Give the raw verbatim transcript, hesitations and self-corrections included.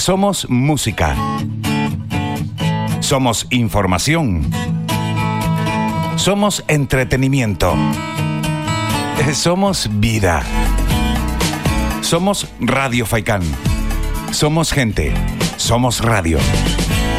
Somos música. Somos información. Somos entretenimiento. Somos vida. Somos Radio Faikán. Somos gente. Somos radio.